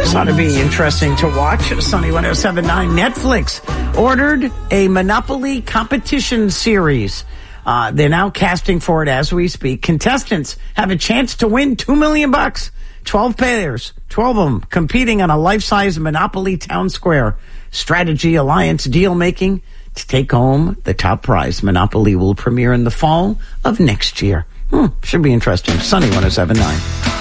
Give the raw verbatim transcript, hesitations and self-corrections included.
This ought to be interesting to watch. Sunny one oh seven point nine. Netflix ordered a Monopoly competition series. Uh, they're now casting for it as we speak. Contestants have a chance to win two million bucks. twelve players, twelve of them competing on a life-size Monopoly town square. Strategy, alliance, deal-making to take home the top prize. Monopoly will premiere in the fall of next year. Hmm, should be interesting. Sunny one oh seven point nine.